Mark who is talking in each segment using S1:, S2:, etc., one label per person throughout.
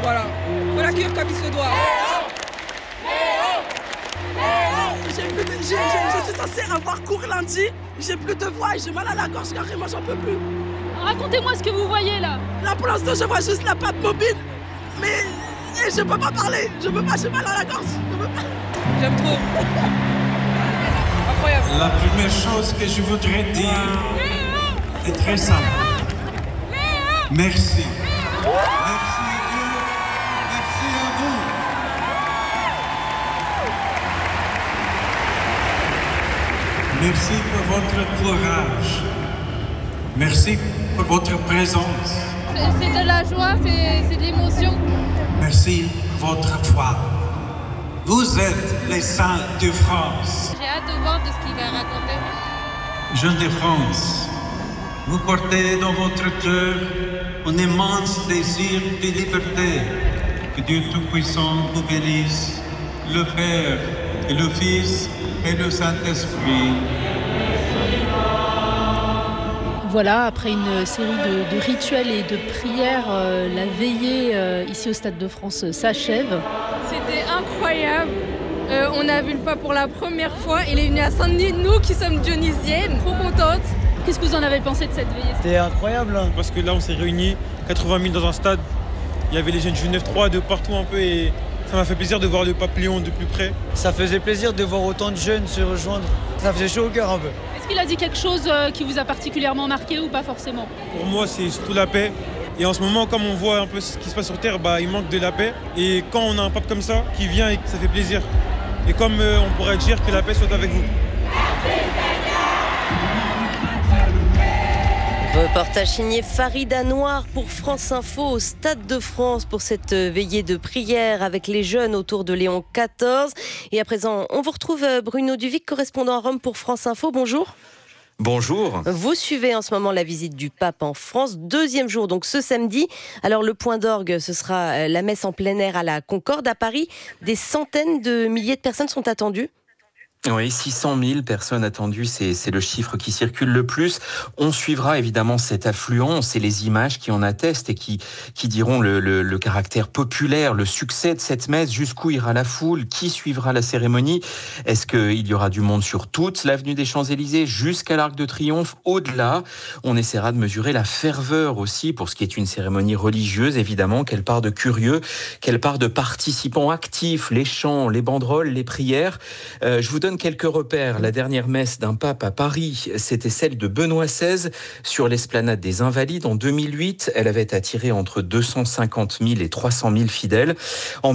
S1: Voilà, faut l'accueillir comme il se doit.
S2: Je suis censée avoir cours lundi, j'ai plus de voix et j'ai mal à la gorge carrément, j'en peux plus.
S3: Racontez-moi ce que vous voyez là.
S2: Là pour l'instant je vois juste la pape mobile, mais je peux pas parler, je peux pas, j'ai mal à la gorge, je peux pas.
S1: J'aime trop. Incroyable.
S4: La première chose que je voudrais dire est très simple. Merci. Merci à Dieu. Merci à vous. Merci pour votre courage. Merci pour votre présence.
S3: C'est de la joie, c'est de l'émotion.
S4: Merci pour votre foi. Vous êtes les saints de France.
S3: J'ai hâte de voir de ce qu'il va raconter.
S4: Jeunes de France, vous portez dans votre cœur un immense désir de liberté. Que Dieu Tout-Puissant vous bénisse, le Père et le Fils et le Saint-Esprit.
S3: Voilà, après une série de rituels et de prières, la veillée ici au Stade de France s'achève.
S5: C'était incroyable. On a vu le pape pour la première fois. Il est venu à Saint-Denis, nous qui sommes dionysiennes, trop contentes.
S3: Qu'est-ce que vous en avez pensé de cette veillée ?
S6: C'était incroyable, hein.
S7: Parce que là, on s'est réunis, 80 000 dans un stade. Il y avait les jeunes du 9-3 de partout un peu et ça m'a fait plaisir de voir le pape Léon de plus près.
S6: Ça faisait plaisir de voir autant de jeunes se rejoindre. Ça faisait chaud au cœur un peu.
S3: Est-ce qu'il a dit quelque chose qui vous a particulièrement marqué ou pas forcément ?
S7: Pour moi, c'est surtout la paix. Et en ce moment, comme on voit un peu ce qui se passe sur Terre, il manque de la paix. Et quand on a un pape comme ça qui vient, ça fait plaisir. Et comme on pourrait dire que la paix soit avec vous.
S8: Reportage signé Farida Noir pour France Info au Stade de France pour cette veillée de prière avec les jeunes autour de Léon XIV. Et à présent, on vous retrouve Bruno Duvic, correspondant à Rome pour France Info. Bonjour.
S9: Bonjour.
S8: Vous suivez en ce moment la visite du pape en France, deuxième jour, donc ce samedi. Alors le point d'orgue, ce sera la messe en plein air à la Concorde à Paris. Des centaines de milliers de personnes sont attendues.
S9: Oui, 600 000 personnes attendues, c'est le chiffre qui circule le plus. On suivra évidemment cette affluence et les images qui en attestent et qui diront le caractère populaire, le succès de cette messe, jusqu'où ira la foule, qui suivra la cérémonie. Est-ce qu'il y aura du monde sur toute l'avenue des Champs-Élysées jusqu'à l'Arc de Triomphe? Au-delà, on essaiera de mesurer la ferveur aussi pour ce qui est une cérémonie religieuse, évidemment, quelle part de curieux, quelle part de participants actifs, les chants, les banderoles, les prières. Je vous donne quelques repères. La dernière messe d'un pape à Paris, c'était celle de Benoît XVI sur l'esplanade des Invalides en 2008. Elle avait attiré entre 250 000 et 300 000 fidèles. En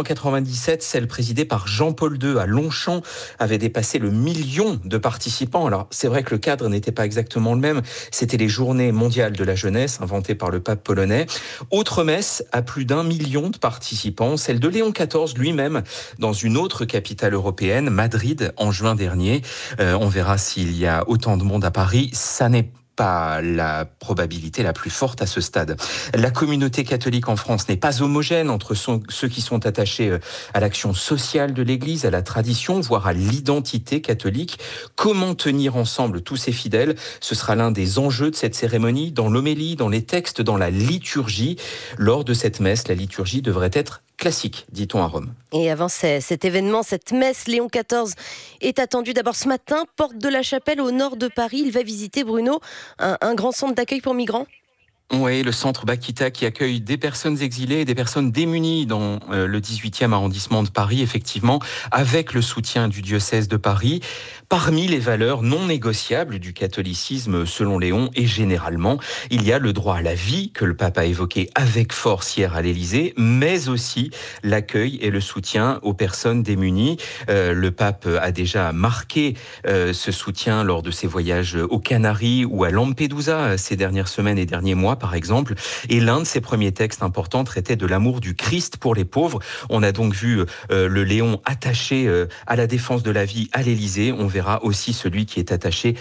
S9: 1997, celle présidée par Jean-Paul II à Longchamp avait dépassé le million de participants. Alors, c'est vrai que le cadre n'était pas exactement le même. C'était les Journées mondiales de la jeunesse, inventées par le pape polonais. Autre messe à plus d'1 million de participants, celle de Léon XIV lui-même, dans une autre capitale européenne, Madrid, en juin dernier. On verra s'il y a autant de monde à Paris. Ça n'est pas la probabilité la plus forte à ce stade. La communauté catholique en France n'est pas homogène entre ceux qui sont attachés à l'action sociale de l'Église, à la tradition, voire à l'identité catholique. Comment tenir ensemble tous ces fidèles? Ce sera l'un des enjeux de cette cérémonie, dans l'homélie, dans les textes, dans la liturgie. Lors de cette messe, la liturgie devrait être classique, dit-on à Rome.
S8: Et avant cet événement, cette messe, Léon XIV est attendu d'abord ce matin, porte de la Chapelle au nord de Paris. Il va visiter, Bruno, un grand centre d'accueil pour migrants.
S9: Oui, le centre Bakita qui accueille des personnes exilées et des personnes démunies dans le 18e arrondissement de Paris, effectivement, avec le soutien du diocèse de Paris. Parmi les valeurs non négociables du catholicisme, selon Léon, et généralement, il y a le droit à la vie, que le pape a évoqué avec force hier à l'Élysée, mais aussi l'accueil et le soutien aux personnes démunies. Le pape a déjà marqué ce soutien lors de ses voyages aux Canaries ou à Lampedusa ces dernières semaines et derniers mois, par exemple. Et l'un de ses premiers textes importants traitait de l'amour du Christ pour les pauvres. On a donc vu le Léon attaché à la défense de la vie à l'Élysée. On verra aussi celui qui est attaché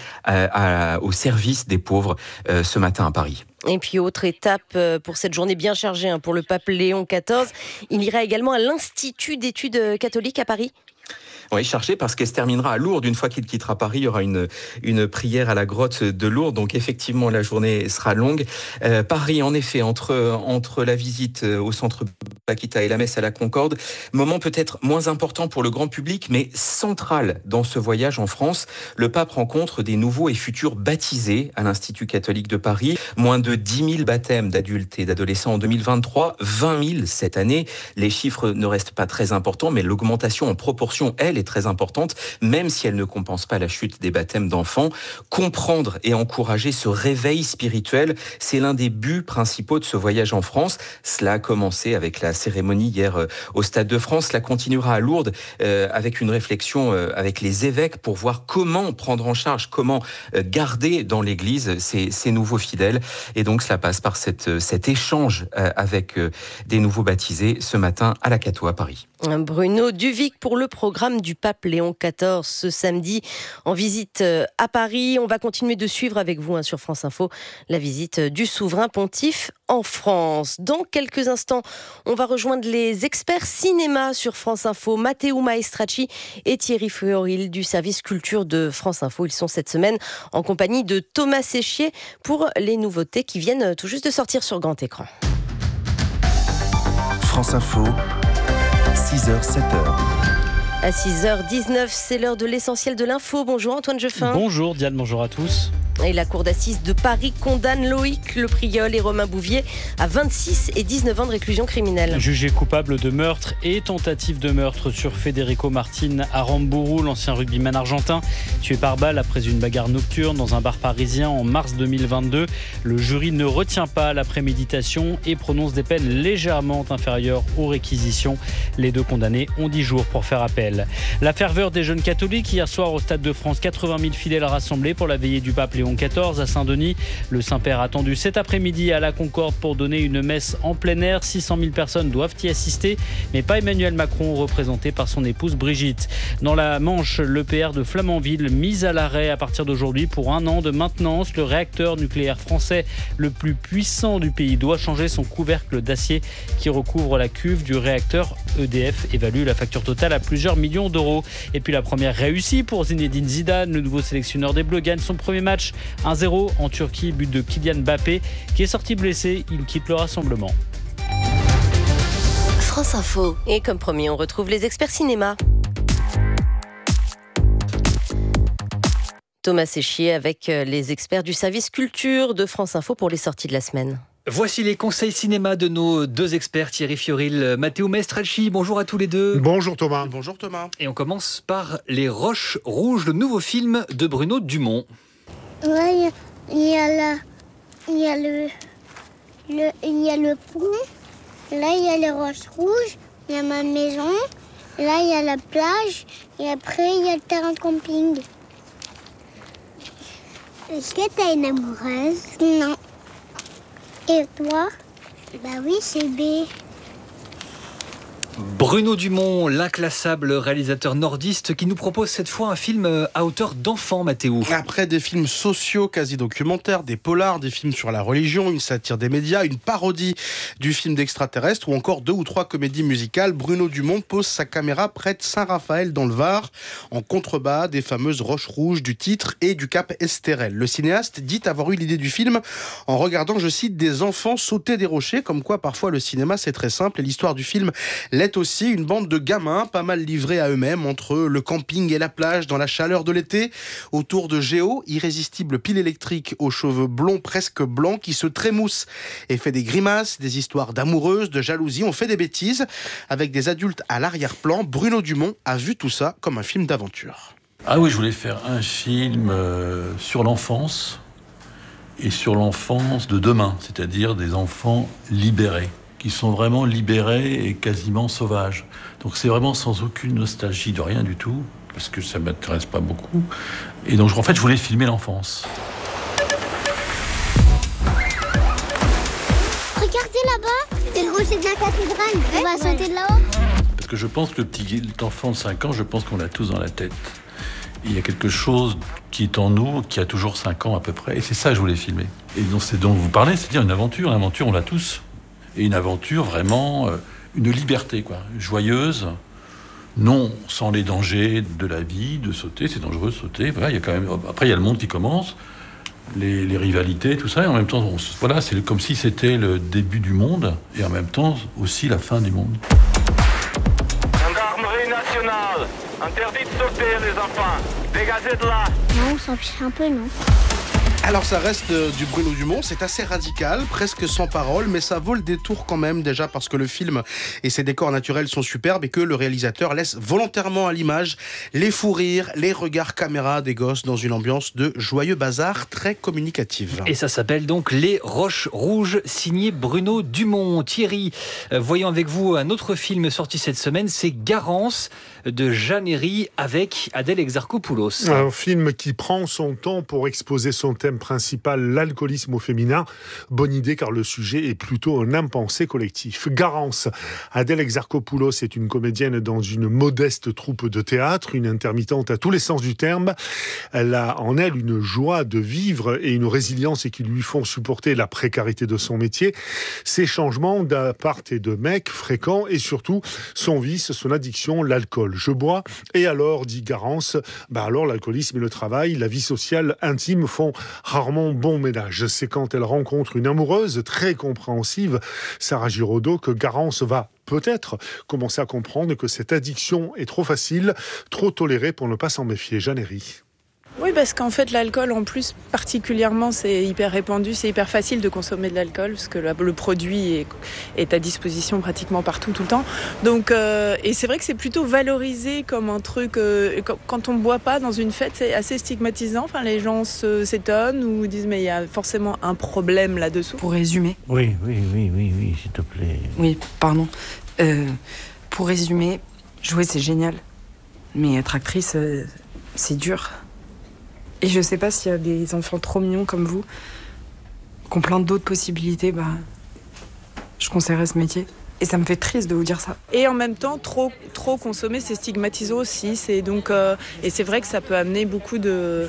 S9: au service des pauvres ce matin à Paris.
S8: Et puis autre étape pour cette journée bien chargée pour le pape Léon XIV, il ira également à l'Institut d'études catholiques à Paris.
S9: Oui, chargé parce qu'elle se terminera à Lourdes. Une fois qu'il quittera Paris, il y aura une prière à la grotte de Lourdes. Donc effectivement, la journée sera longue. Paris, en effet, entre la visite au centre Paquita et la messe à la Concorde, moment peut-être moins important pour le grand public, mais central dans ce voyage en France. Le pape rencontre des nouveaux et futurs baptisés à l'Institut catholique de Paris. Moins de 10 000 baptêmes d'adultes et d'adolescents en 2023, 20 000 cette année. Les chiffres ne restent pas très importants, mais l'augmentation en proportion, elle, est très importante, même si elle ne compense pas la chute des baptêmes d'enfants. Comprendre et encourager ce réveil spirituel, c'est l'un des buts principaux de ce voyage en France. Cela a commencé avec la cérémonie hier au Stade de France. Cela continuera à Lourdes avec une réflexion avec les évêques pour voir comment prendre en charge, comment garder dans l'Église ces nouveaux fidèles. Et donc cela passe par cet échange avec des nouveaux baptisés ce matin à la Cato à Paris.
S8: Bruno Duvic pour le programme du pape Léon XIV ce samedi en visite à Paris. On va continuer de suivre avec vous sur France Info la visite du souverain pontife en France. Dans quelques instants, on va rejoindre les experts cinéma sur France Info, Matteo Maestracci et Thierry Fleuril du service culture de France Info. Ils sont cette semaine en compagnie de Thomas Séchier pour les nouveautés qui viennent tout juste de sortir sur grand écran.
S10: France Info, 6h, 7h.
S8: À 6h19, c'est l'heure de l'essentiel de l'info. Bonjour Antoine Jeffin.
S11: Bonjour Diane, bonjour à tous.
S8: Et la cour d'assises de Paris condamne Loïc Le Priol et Romain Bouvier à 26 et 19 ans de réclusion criminelle.
S11: Jugés coupables de meurtre et tentative de meurtre sur Federico Martin Aramburu, l'ancien rugbyman argentin, tué par balle après une bagarre nocturne dans un bar parisien en mars 2022. Le jury ne retient pas la préméditation et prononce des peines légèrement inférieures aux réquisitions. Les deux condamnés ont 10 jours pour faire appel. La ferveur des jeunes catholiques hier soir au Stade de France, 80 000 fidèles rassemblés pour la veillée du pape Léon XIV à Saint-Denis. Le Saint-Père attendu cet après-midi à la Concorde pour donner une messe en plein air. 600 000 personnes doivent y assister, mais pas Emmanuel Macron, représenté par son épouse Brigitte. Dans la Manche, l'EPR de Flamanville, mis à l'arrêt à partir d'aujourd'hui pour 1 an de maintenance. Le réacteur nucléaire français le plus puissant du pays doit changer son couvercle d'acier qui recouvre la cuve du réacteur. EDF évalue la facture totale à plusieurs millions d'euros. Et puis la première réussie pour Zinedine Zidane, le nouveau sélectionneur des Bleus, gagne son premier match 1-0 en Turquie, but de Kylian Mbappé qui est sorti blessé, il quitte le rassemblement.
S8: France Info. Et comme promis, on retrouve les experts cinéma. Thomas Séchier avec les experts du service culture de France Info pour les sorties de la semaine.
S12: Voici les conseils cinéma de nos deux experts, Thierry Fleuril, Matteo Maestracci. Bonjour à tous les deux.
S13: Bonjour Thomas. Bonjour Thomas.
S12: Et on commence par Les Roches Rouges, le nouveau film de Bruno Dumont.
S14: Là, il y a le pont. Là, il y a les roches rouges. Il y a ma maison. Là, il y a la plage. Et après, il y a le terrain de camping. Est-ce que t'as une amoureuse? Non. Et toi? Bah oui, c'est B.
S12: Bruno Dumont, l'inclassable réalisateur nordiste qui nous propose cette fois un film à hauteur d'enfant, Mathéo.
S13: Après des films sociaux, quasi-documentaires, des polars, des films sur la religion, une satire des médias, une parodie du film d'extraterrestre ou encore 2 ou 3 comédies musicales, Bruno Dumont pose sa caméra près de Saint-Raphaël dans le Var, en contrebas des fameuses roches rouges du titre et du cap Estérel. Le cinéaste dit avoir eu l'idée du film en regardant, je cite, des enfants sauter des rochers, comme quoi parfois le cinéma c'est très simple et l'histoire du film l'est aussi, une bande de gamins pas mal livrés à eux-mêmes entre le camping et la plage dans la chaleur de l'été, autour de Géo, irrésistible pile électrique aux cheveux blonds presque blancs qui se trémousse et fait des grimaces, des histoires d'amoureuses, de jalousie, on fait des bêtises avec des adultes à l'arrière-plan. Bruno Dumont a vu tout ça comme un film d'aventure.
S15: Ah oui, je voulais faire un film sur l'enfance et sur l'enfance de demain, c'est-à-dire des enfants libérés, qui sont vraiment libérés et quasiment sauvages. Donc c'est vraiment sans aucune nostalgie de rien du tout, parce que ça ne m'intéresse pas beaucoup. Et donc en fait, je voulais filmer l'enfance.
S14: Regardez là-bas, c'est le rocher de la cathédrale. On va sauter de là-haut.
S15: Parce que je pense que le petit enfant de 5 ans, je pense qu'on l'a tous dans la tête. Il y a quelque chose qui est en nous, qui a toujours 5 ans à peu près, et c'est ça que je voulais filmer. Et donc c'est dont vous parlez, c'est-à-dire une aventure. Une aventure, on l'a tous. Et une aventure vraiment, une liberté, quoi, joyeuse, Non, sans les dangers de la vie, de sauter, c'est dangereux de sauter. Voilà, il y a quand même... Après, il y a le monde qui commence, les rivalités, tout ça, et en même temps, voilà, c'est comme si c'était le début du monde, et en même temps aussi la fin du monde.
S16: Gendarmerie nationale, interdit de sauter les enfants, dégagez de là.
S14: Non, on s'en fiche un peu, non?
S13: Alors ça reste du Bruno Dumont, c'est assez radical, presque sans parole, mais ça vaut le détour quand même, déjà parce que le film et ses décors naturels sont superbes et que le réalisateur laisse volontairement à l'image les fous rires, les regards caméra des gosses dans une ambiance de joyeux bazar très communicative.
S12: Et ça s'appelle donc Les Roches Rouges, signé Bruno Dumont. Thierry, voyons avec vous un autre film sorti cette semaine, c'est Garance de Jeanne Herry avec Adèle Exarchopoulos.
S17: Un film qui prend son temps pour exposer son thème principal, l'alcoolisme au féminin. Bonne idée car le sujet est plutôt un impensé collectif. Garance. Adèle Exarchopoulos est une comédienne dans une modeste troupe de théâtre, une intermittente à tous les sens du terme. Elle a en elle une joie de vivre et une résilience qui lui font supporter la précarité de son métier, ses changements d'appart et de mec fréquents et surtout son vice, son addiction, l'alcool. Je bois et alors, dit Garance, alors l'alcoolisme et le travail, la vie sociale intime font rarement bon ménage. C'est quand elle rencontre une amoureuse très compréhensive, Sarah Giraudot, que Garance va peut-être commencer à comprendre que cette addiction est trop facile, trop tolérée pour ne pas s'en méfier. Jeanne Herry.
S18: Oui, parce qu'en fait, l'alcool, en plus, particulièrement, c'est hyper répandu, c'est hyper facile de consommer de l'alcool, parce que le produit est à disposition pratiquement partout, tout le temps. Donc, et c'est vrai que c'est plutôt valorisé comme un truc, quand on ne boit pas dans une fête, c'est assez stigmatisant. Enfin, les gens s'étonnent ou disent, mais il y a forcément un problème là-dessous.
S19: Pour résumer.
S20: Oui, s'il te plaît.
S19: Oui, pardon. Pour résumer, jouer, c'est génial. Mais être actrice, c'est dur. Et je sais pas s'il y a des enfants trop mignons comme vous, qui ont plein d'autres possibilités, je conseillerais ce métier. Et ça me fait triste de vous dire ça.
S18: Et en même temps, trop consommer, c'est stigmatisant aussi. Et c'est vrai que ça peut amener beaucoup de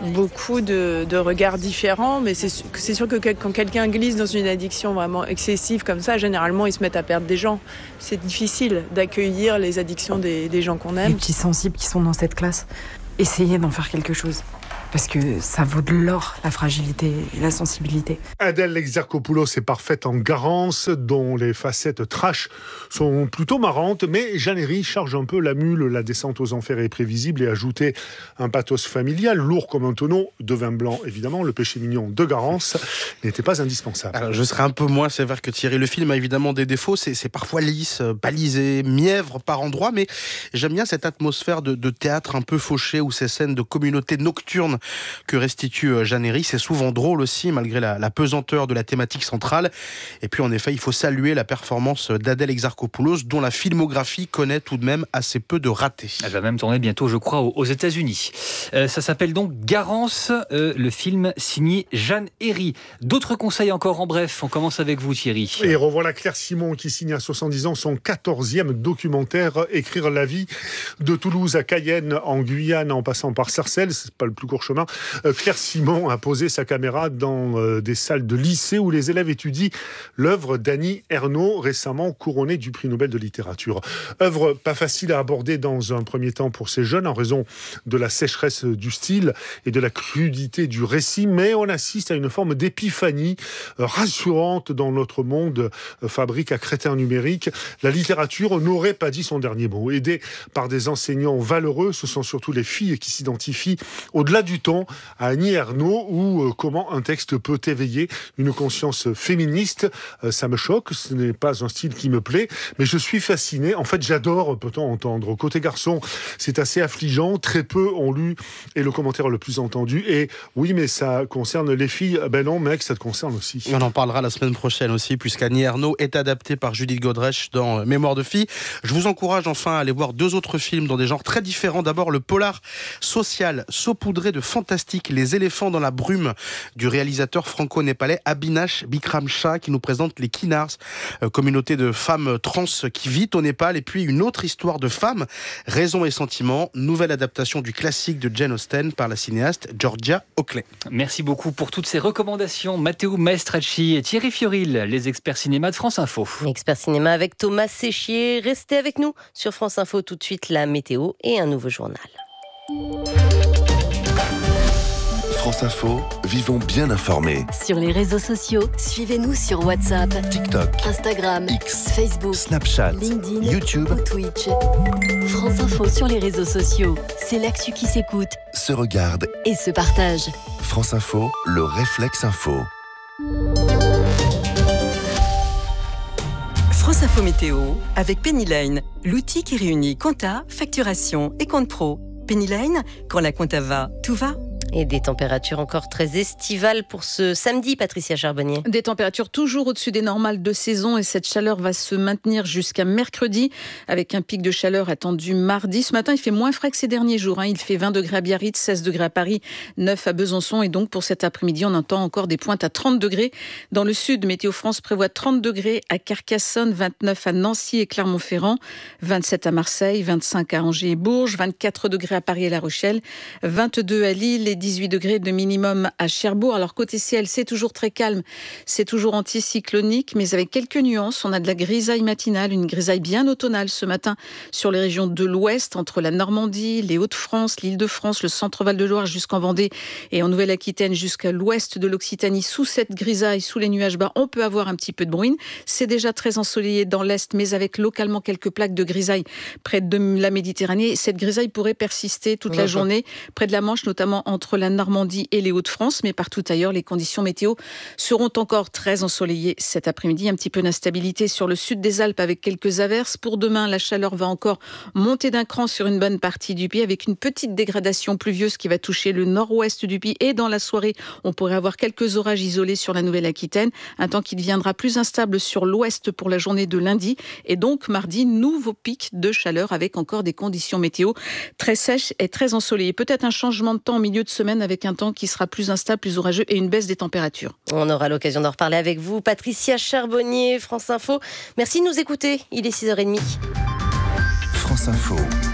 S18: regards différents, mais c'est sûr que quand quelqu'un glisse dans une addiction vraiment excessive comme ça, généralement, ils se mettent à perdre des gens. C'est difficile d'accueillir les addictions des gens qu'on aime.
S19: Les petits sensibles qui sont dans cette classe, essayez d'en faire quelque chose. Parce que ça vaut de l'or, la fragilité et la sensibilité.
S17: Adèle Exarchopoulos est parfaite en Garance, dont les facettes trash sont plutôt marrantes, mais Jeanne Herry charge un peu la mule, la descente aux enfers est prévisible et ajouter un pathos familial, lourd comme un tonneau de vin blanc, évidemment. Le péché mignon de Garance n'était pas indispensable.
S13: Alors, je serai un peu moins sévère que Thierry. Le film a évidemment des défauts, c'est parfois lisse, balisé, mièvre par endroits, mais j'aime bien cette atmosphère de théâtre un peu fauché, où ces scènes de communauté nocturne que restitue Jeanne Herry, c'est souvent drôle aussi, malgré la pesanteur de la thématique centrale. Et puis en effet, il faut saluer la performance d'Adèle Exarchopoulos, dont la filmographie connaît tout de même assez peu de ratés.
S12: Elle va même tourner bientôt, je crois, aux États-Unis. Ça s'appelle donc Garance, le film signé Jeanne Herry. D'autres conseils encore en bref, on commence avec vous Thierry.
S17: Et revoilà Claire Simon qui signe à 70 ans son 14e documentaire, Écrire la vie, de Toulouse à Cayenne, en Guyane, en passant par Sarcelles, c'est pas le plus court chemin. Claire Simon a posé sa caméra dans des salles de lycée où les élèves étudient l'œuvre d'Annie Ernaux, récemment couronnée du prix Nobel de littérature. Œuvre pas facile à aborder dans un premier temps pour ces jeunes en raison de la sécheresse du style et de la crudité du récit, mais on assiste à une forme d'épiphanie rassurante dans notre monde fabrique à crétin numérique. La littérature n'aurait pas dit son dernier mot. Aidée par des enseignants valeureux, ce sont surtout les filles qui s'identifient au-delà du temps à Annie Ernaux ou comment un texte peut éveiller une conscience féministe. Ça me choque, ce n'est pas un style qui me plaît, mais je suis fasciné. En fait, j'adore, peut-on entendre. Côté garçon, c'est assez affligeant. Très peu ont lu et le commentaire le plus entendu est « Oui, mais ça concerne les filles. » Ben non, mec, ça te concerne aussi.
S13: On en parlera la semaine prochaine aussi, puisqu'Annie Ernaux est adaptée par Judith Godrèche dans Mémoire de fille. Je vous encourage enfin à aller voir deux autres films dans des genres très différents. D'abord, le polar social saupoudré de fantastique Les éléphants dans la brume du réalisateur franco-népalais Abhinash Bikram Shah qui nous présente les Kinars, communauté de femmes trans qui vit au Népal. Et puis une autre histoire de femmes, Raison et sentiment, nouvelle adaptation du classique de Jane Austen par la cinéaste Georgia Oakley.
S12: Merci beaucoup pour toutes ces recommandations. Matteo Maestracci et Thierry Fioril, les experts cinéma de France Info.
S8: Expert cinéma avec Thomas Séchier. Restez avec nous sur France Info. Tout de suite, la météo et un nouveau journal.
S10: France Info, vivons bien informés.
S21: Sur les réseaux sociaux, suivez-nous sur WhatsApp,
S10: TikTok,
S21: Instagram,
S10: X,
S21: Facebook,
S10: Snapchat,
S21: LinkedIn,
S10: YouTube
S21: ou Twitch. France Info sur les réseaux sociaux, c'est l'actu qui s'écoute,
S10: se regarde
S21: et se partage.
S10: France Info, le réflexe info.
S22: France Info Météo avec Pennyline, l'outil qui réunit compta, facturation et compte pro. Pennyline, quand la compta va, tout va.
S8: Et des températures encore très estivales pour ce samedi, Patricia Charbonnier.
S23: Des températures toujours au-dessus des normales de saison et cette chaleur va se maintenir jusqu'à mercredi avec un pic de chaleur attendu mardi. Ce matin, il fait moins frais que ces derniers jours. Il fait 20 degrés à Biarritz, 16 degrés à Paris, 9 à Besançon. Et donc pour cet après-midi, on entend encore des pointes à 30 degrés. Dans le sud, Météo France prévoit 30 degrés à Carcassonne, 29 à Nancy et Clermont-Ferrand, 27 à Marseille, 25 à Angers et Bourges, 24 degrés à Paris et La Rochelle, 22 à Lille et 18 degrés de minimum à Cherbourg. Alors côté ciel, c'est toujours très calme, c'est toujours anticyclonique, mais avec quelques nuances. On a de la grisaille matinale, une grisaille bien automnale ce matin sur les régions de l'ouest, entre la Normandie, les Hauts-de-France, l'Île-de-France, le centre-Val de Loire jusqu'en Vendée et en Nouvelle-Aquitaine jusqu'à l'ouest de l'Occitanie. Sous cette grisaille, sous les nuages bas, on peut avoir un petit peu de bruine. C'est déjà très ensoleillé dans l'est, mais avec localement quelques plaques de grisaille près de la Méditerranée. Cette grisaille pourrait persister toute la journée près de la Manche, notamment entre la Normandie et les Hauts-de-France, mais partout ailleurs, les conditions météo seront encore très ensoleillées cet après-midi. Un petit peu d'instabilité sur le sud des Alpes avec quelques averses. Pour demain, la chaleur va encore monter d'un cran sur une bonne partie du pays avec une petite dégradation pluvieuse qui va toucher le nord-ouest du pays. Et dans la soirée, on pourrait avoir quelques orages isolés sur la Nouvelle-Aquitaine. Un temps qui deviendra plus instable sur l'ouest pour la journée de lundi. Et donc, mardi, nouveau pic de chaleur avec encore des conditions météo très sèches et très ensoleillées. Peut-être un changement de temps en milieu de semaine avec un temps qui sera plus instable, plus orageux et une baisse des températures.
S8: On aura l'occasion d'en reparler avec vous. Patricia Charbonnier, France Info. Merci de nous écouter. Il est 6h30.
S10: France Info.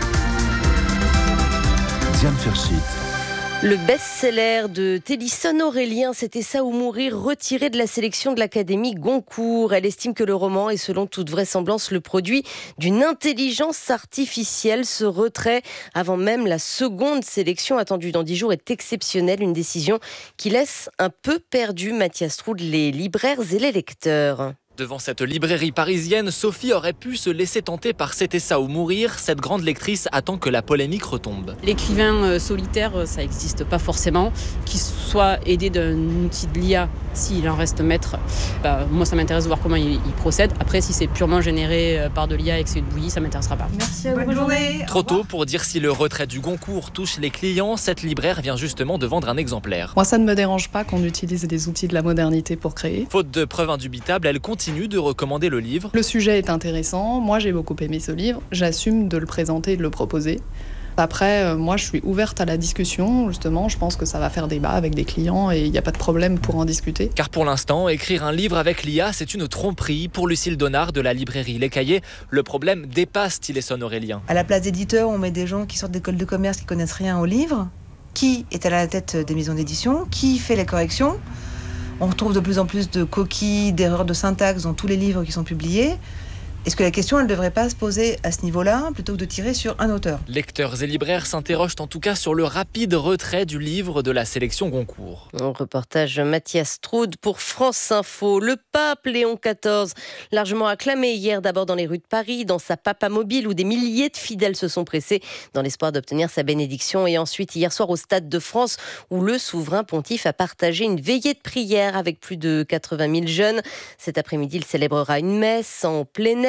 S10: Diane Ferchit.
S8: Le best-seller de Télisson Aurélien, C'était ça ou mourir, retiré de la sélection de l'Académie Goncourt. Elle estime que le roman est selon toute vraisemblance le produit d'une intelligence artificielle. Ce retrait, avant même la seconde sélection attendue dans 10 jours, est exceptionnel. Une décision qui laisse un peu perdu, Mathias Troud, les libraires et les lecteurs.
S24: Devant cette librairie parisienne, Sophie aurait pu se laisser tenter par C'était ça ou mourir. Cette grande lectrice attend que la polémique retombe.
S25: L'écrivain solitaire, ça n'existe pas forcément. Qu'il soit aidé d'un outil de l'IA, s'il en reste maître, moi ça m'intéresse de voir comment il procède. Après, si c'est purement généré par de l'IA et que c'est une bouillie, ça ne m'intéressera pas.
S24: Merci à vous. Bonne journée. Trop tôt pour dire si le retrait du Goncourt touche les clients. Cette libraire vient justement de vendre un exemplaire.
S26: Moi, ça ne me dérange pas qu'on utilise des outils de la modernité pour créer.
S24: Faute de preuves indubitables, elle continue de recommander le livre.
S26: Le sujet est intéressant, moi j'ai beaucoup aimé ce livre, j'assume de le présenter et de le proposer. Après, moi je suis ouverte à la discussion, justement, je pense que ça va faire débat avec des clients et il n'y a pas de problème pour en discuter.
S24: Car pour l'instant, écrire un livre avec l'IA, c'est une tromperie. Pour Lucille Donnard de la librairie Les Cahiers, le problème dépasse Télisson Aurélien.
S27: À la place d'éditeurs, on met des gens qui sortent d'écoles de commerce qui connaissent rien au livre. Qui est à la tête des maisons d'édition? Qui fait les corrections? On retrouve de plus en plus de coquilles, d'erreurs de syntaxe dans tous les livres qui sont publiés. Est-ce que la question, elle ne devrait pas se poser à ce niveau-là, plutôt que de tirer sur un auteur?
S24: Lecteurs et libraires s'interrogent en tout cas sur le rapide retrait du livre de la sélection Goncourt.
S8: Un reportage Mathias Troud pour France Info. Le pape Léon XIV, largement acclamé hier d'abord dans les rues de Paris, dans sa papamobile où des milliers de fidèles se sont pressés dans l'espoir d'obtenir sa bénédiction. Et ensuite hier soir au Stade de France où le souverain pontife a partagé une veillée de prière avec plus de 80 000 jeunes. Cet après-midi, il célébrera une messe en plein air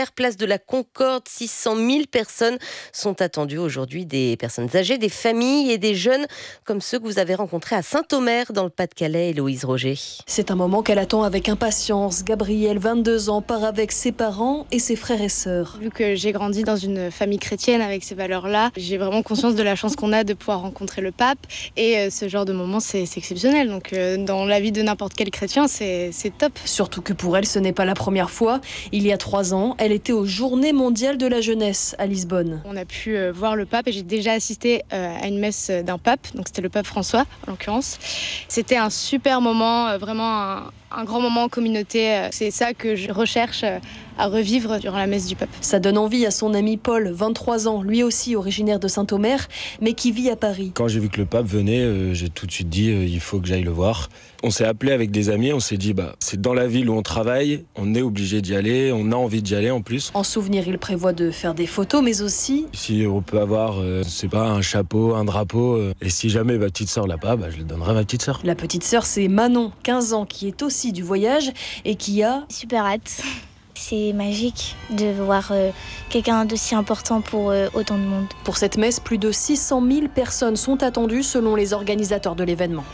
S8: hier, place de la Concorde. 600 000 personnes sont attendues aujourd'hui, des personnes âgées, des familles et des jeunes comme ceux que vous avez rencontrés à Saint-Omer dans le Pas-de-Calais, Héloïse Roger.
S1: C'est un moment qu'elle attend avec impatience. Gabrielle, 22 ans, part avec ses parents et ses frères et sœurs.
S2: Vu que j'ai grandi dans une famille chrétienne avec ces valeurs-là, j'ai vraiment conscience de la chance qu'on a de pouvoir rencontrer le pape. Et ce genre de moment, c'est exceptionnel. Donc dans la vie de n'importe quel chrétien, c'est top.
S1: Surtout que pour elle, ce n'est pas la première fois. Il y a 3 ans, elle était aux Journées mondiales de la jeunesse à Lisbonne.
S2: On a pu voir le pape et j'ai déjà assisté à une messe d'un pape. Donc c'était le pape François, en l'occurrence. C'était un super moment, vraiment un grand moment en communauté. C'est ça que je recherche à revivre durant la messe du pape.
S1: Ça donne envie à son ami Paul, 23 ans, lui aussi originaire de Saint-Omer, mais qui vit à Paris.
S3: Quand j'ai vu que le pape venait, j'ai tout de suite dit il faut que j'aille le voir. On s'est appelé avec des amis, on s'est dit c'est dans la ville où on travaille, on est obligé d'y aller, on a envie d'y aller en plus.
S1: En souvenir, il prévoit de faire des photos, mais aussi...
S3: Si on peut avoir, un chapeau, un drapeau, et si jamais ma petite sœur l'a pas, je le donnerai à ma petite sœur.
S1: La petite sœur, c'est Manon, 15 ans, qui est aussi du voyage et qui a...
S14: Super hâte. C'est magique de voir quelqu'un d'aussi important pour autant de monde.
S1: Pour cette messe, plus de 600 000 personnes sont attendues selon les organisateurs de l'événement.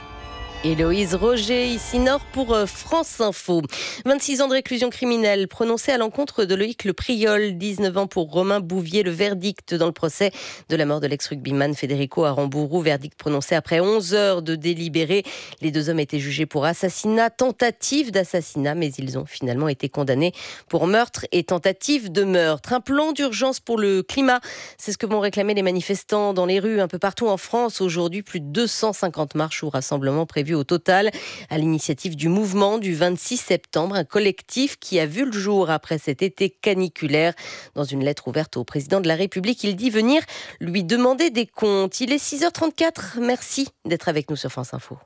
S8: Héloïse Roger, ici Nord pour France Info. 26 ans de réclusion criminelle prononcée à l'encontre de Loïc Le Priol, 19 ans pour Romain Bouvier. Le verdict dans le procès de la mort de l'ex-rugbyman Federico Aramburu. Verdict prononcé après 11 heures de délibéré. Les 2 hommes étaient jugés pour assassinat, tentative d'assassinat, mais ils ont finalement été condamnés pour meurtre et tentative de meurtre. Un plan d'urgence pour le climat, c'est ce que vont réclamer les manifestants dans les rues un peu partout en France. Aujourd'hui, plus de 250 marches ou rassemblements prévus au total, à l'initiative du mouvement du 26 septembre, un collectif qui a vu le jour après cet été caniculaire. Dans une lettre ouverte au président de la République, il dit venir lui demander des comptes. Il est 6h34, merci d'être avec nous sur France Info.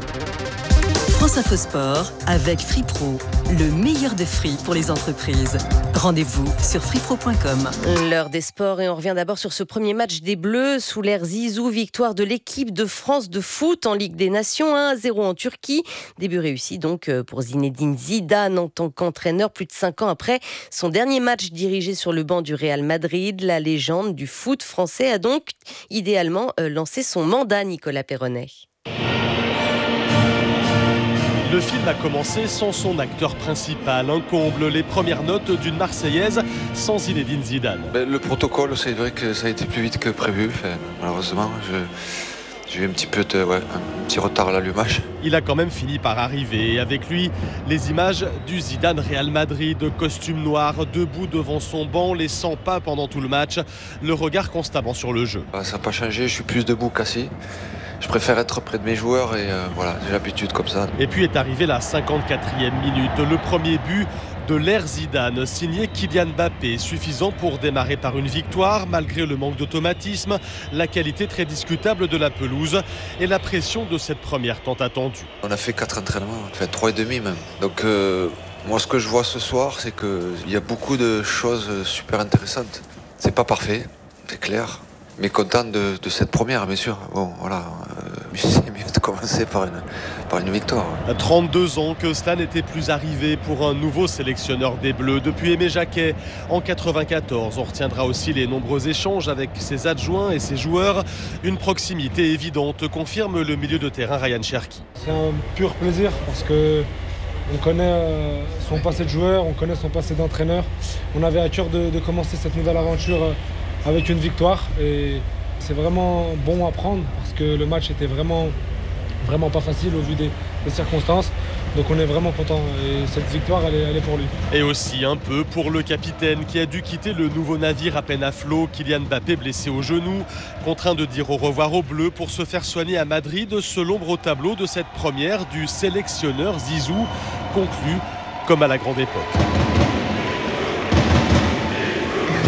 S22: France Info Sport avec FreePro, le meilleur de free pour les entreprises. Rendez-vous sur freepro.com.
S8: L'heure des sports et on revient d'abord sur ce premier match des Bleus sous l'ère Zizou, victoire de l'équipe de France de foot en Ligue des Nations 1-0 en Turquie. Début réussi donc pour Zinedine Zidane en tant qu'entraîneur plus de 5 ans après son dernier match dirigé sur le banc du Real Madrid. La légende du foot français a donc idéalement lancé son mandat, Nicolas Perronnet.
S4: Le film a commencé sans son acteur principal, un comble, les premières notes d'une Marseillaise sans Zinedine Zidane.
S5: Le protocole, c'est vrai que ça a été plus vite que prévu. Malheureusement, j'ai eu un petit retard à l'allumage.
S4: Il a quand même fini par arriver. Et avec lui, les images du Zidane Real Madrid, costume noir, debout devant son banc, les 100 pas pendant tout le match, le regard constamment sur le jeu.
S5: Ça n'a pas changé, je suis plus debout qu'assis. Je préfère être près de mes joueurs et j'ai l'habitude comme ça.
S4: Et puis est arrivée la 54e minute, le premier but de l'ère Zidane, signé Kylian Mbappé, suffisant pour démarrer par une victoire malgré le manque d'automatisme, la qualité très discutable de la pelouse et la pression de cette première tant attendue.
S5: On a fait 4 entraînements, 3,5 même. Donc moi ce que je vois ce soir, c'est qu'il y a beaucoup de choses super intéressantes. C'est pas parfait, c'est clair. Mais content de cette première, bien sûr. Bon, voilà, c'est mieux de commencer par une victoire.
S4: 32 ans que cela n'était plus arrivé pour un nouveau sélectionneur des Bleus. Depuis Aimé Jacquet, en 94, on retiendra aussi les nombreux échanges avec ses adjoints et ses joueurs. Une proximité évidente, confirme le milieu de terrain Ryan Cherki.
S6: C'est un pur plaisir parce que on connaît son passé de joueur, on connaît son passé d'entraîneur. On avait à cœur de commencer cette nouvelle aventure avec une victoire et c'est vraiment bon à prendre parce que le match était vraiment pas facile au vu des circonstances, donc on est vraiment content et cette victoire elle est pour lui.
S4: Et aussi un peu pour le capitaine qui a dû quitter le nouveau navire à peine à flot, Kylian Mbappé blessé au genou, contraint de dire au revoir aux Bleus pour se faire soigner à Madrid, seul ombre au tableau de cette première du sélectionneur Zizou, conclu comme à la grande époque.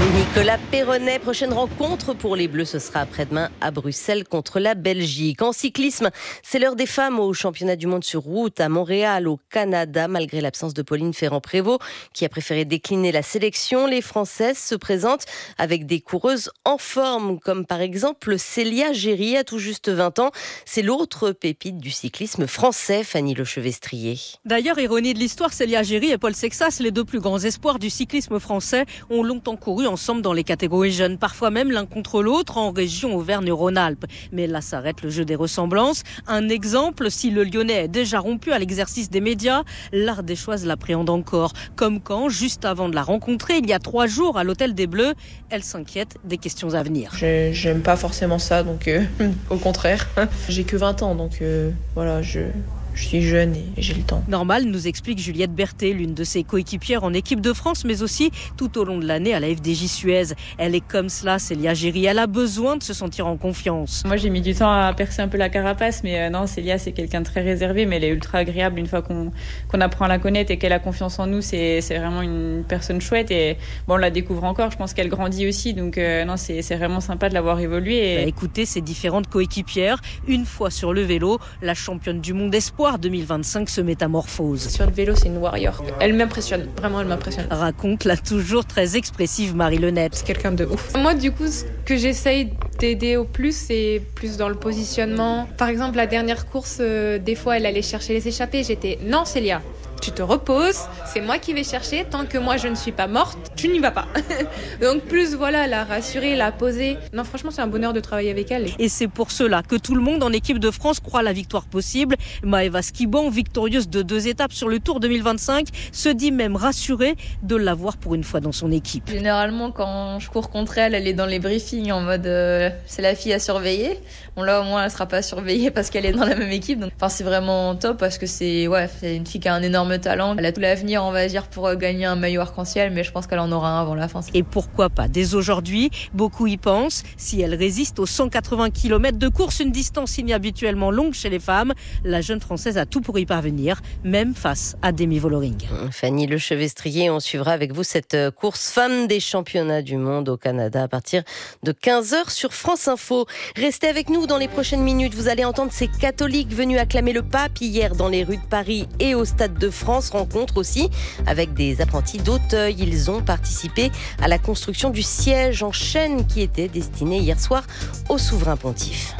S8: Nicolas Perronnet, prochaine rencontre pour les Bleus, ce sera après-demain à Bruxelles contre la Belgique. En cyclisme, c'est l'heure des femmes au championnat du monde sur route à Montréal, au Canada. Malgré l'absence de Pauline Ferrand-Prévot, qui a préféré décliner la sélection, les Françaises se présentent avec des coureuses en forme, comme par exemple Célia Géry, à tout juste 20 ans. C'est l'autre pépite du cyclisme français, Fanny Lechevestrier.
S7: D'ailleurs, ironie de l'histoire, Célia Géry et Paul Sexas, les deux plus grands espoirs du cyclisme français, ont longtemps couru ensemble dans les catégories jeunes, parfois même l'un contre l'autre en région Auvergne-Rhône-Alpes. Mais là s'arrête le jeu des ressemblances. Un exemple, si le Lyonnais est déjà rompu à l'exercice des médias, l'Ardéchoise l'appréhende encore. Comme quand, juste avant de la rencontrer, il y a 3 jours à l'Hôtel des Bleus, elle s'inquiète des questions à venir.
S9: J'aime pas forcément ça, donc au contraire. J'ai que 20 ans, donc voilà, je suis jeune et j'ai le temps.
S7: Normal, nous explique Juliette Berthet, l'une de ses coéquipières en équipe de France, mais aussi tout au long de l'année à la FDJ Suez. Elle est comme cela, Célia Géry. Elle a besoin de se sentir en confiance.
S11: Moi, j'ai mis du temps à percer un peu la carapace, mais non, Célia, c'est quelqu'un de très réservé, mais elle est ultra agréable une fois qu'on apprend à la connaître et qu'elle a confiance en nous. C'est vraiment une personne chouette et bon, on la découvre encore. Je pense qu'elle grandit aussi, donc non, c'est vraiment sympa de l'avoir évolué.
S7: Écoutez ses différentes coéquipières. Une fois sur le vélo, la championne du monde espoir 2025 se métamorphose.
S9: Sur le vélo, c'est une warrior. Elle m'impressionne, vraiment elle m'impressionne.
S7: Raconte la toujours très expressive Marie Lenette.
S9: C'est quelqu'un de ouf.
S15: Moi, du coup, ce que j'essaye d'aider au plus, c'est plus dans le positionnement. Par exemple, la dernière course, des fois, elle allait chercher les échappées. J'étais, non Célia, tu te reposes, c'est moi qui vais chercher. Tant que moi, je ne suis pas morte, tu n'y vas pas. Donc plus, voilà, la rassurer, la poser. Non, franchement, c'est un bonheur de travailler avec elle.
S7: Et c'est pour cela que tout le monde en équipe de France croit la victoire possible. Maëva Skiban, victorieuse de 2 étapes sur le Tour 2025, se dit même rassurée de l'avoir pour une fois dans son équipe.
S11: Généralement, quand je cours contre elle, elle est dans les briefings en mode c'est la fille à surveiller. Bon, là, au moins, elle sera pas surveillée parce qu'elle est dans la même équipe. Donc, enfin, c'est vraiment top parce que c'est une fille qui a un énorme talent. Elle a tout l'avenir, on va dire, pour gagner un maillot arc-en-ciel, mais je pense qu'elle en aura un avant la fin.
S7: Et pourquoi pas dès aujourd'hui, beaucoup y pensent. Si elle résiste aux 180 km de course, une distance inhabituellement longue chez les femmes, la jeune Française a tout pour y parvenir, même face à Demi Vollering.
S8: Fanny Lechevestrier, on suivra avec vous cette course femme des championnats du monde au Canada à partir de 15h sur France Info. Restez avec nous dans les prochaines minutes. Vous allez entendre ces catholiques venus acclamer le pape hier dans les rues de Paris et au Stade de France. Rencontre aussi avec des apprentis d'Auteuil. Ils ont participé à la construction du siège en chêne qui était destiné hier soir au souverain pontife.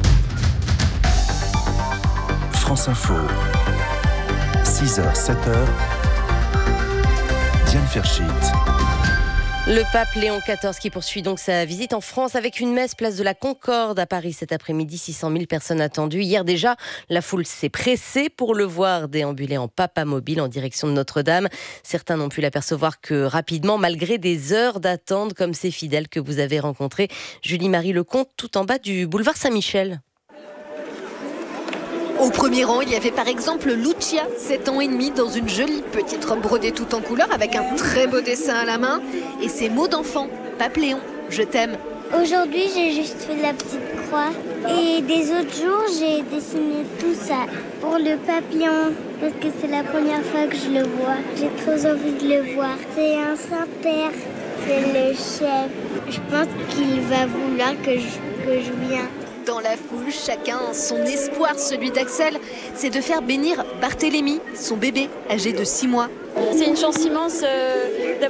S10: France Info, 6h, 7h, Diane Ferschit.
S8: Le pape Léon XIV qui poursuit donc sa visite en France avec une messe place de la Concorde à Paris cet après-midi. 600 000 personnes attendues. Hier déjà, la foule s'est pressée pour le voir déambuler en papamobile en direction de Notre-Dame. Certains n'ont pu l'apercevoir que rapidement, malgré des heures d'attente comme ces fidèles que vous avez rencontrés. Julie-Marie Lecomte, tout en bas du boulevard Saint-Michel.
S16: Au premier rang, il y avait par exemple Lucia, 7 ans et demi, dans une jolie petite robe brodée tout en couleur avec un très beau dessin à la main. Et ses mots d'enfant, Pape Léon, je t'aime.
S14: Aujourd'hui, j'ai juste fait la petite croix. Et des autres jours, j'ai dessiné tout ça pour le Pape Léon, parce que c'est la première fois que je le vois. J'ai trop envie de le voir. C'est un Saint-Père, c'est le chef. Je pense qu'il va vouloir que je vienne.
S16: Dans la foule, chacun son espoir, celui d'Axel, c'est de faire bénir Barthélemy, son bébé, âgé de 6 mois.
S18: C'est une chance immense d'avoir